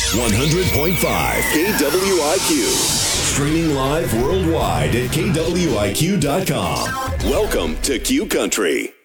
100.5 KWIQ. Streaming live worldwide at KWIQ.com. Welcome to Q Country.